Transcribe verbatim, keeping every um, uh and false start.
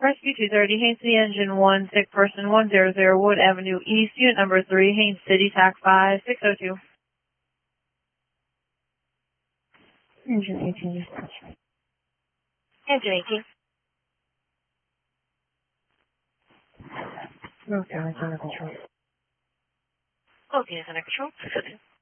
Rescue two thirty, Haines City Engine one, sick person one hundred Wood Avenue East, unit number three, Haines City, T A C five six oh two. Engine eighteen, dispatch. Engine eighteen. Okay, it's under control. Okay, it's under control.